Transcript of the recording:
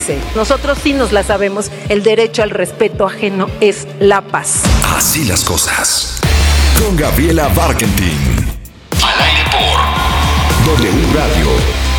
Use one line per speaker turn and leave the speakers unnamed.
Nosotros sí nos la sabemos, el derecho al respeto ajeno es la paz.
Así las cosas. Con Gabriela Barkentin.